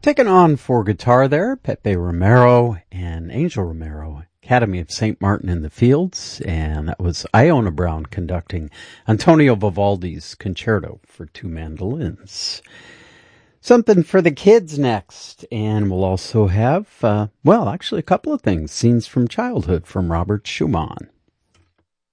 Taken on for guitar there, Pepe Romero and Angel Romero, Academy of St. Martin in the Fields, and that was Iona Brown conducting Antonio Vivaldi's Concerto for Two Mandolins. Something for the kids next, and we'll also have, actually a couple of things, Scenes from Childhood from Robert Schumann.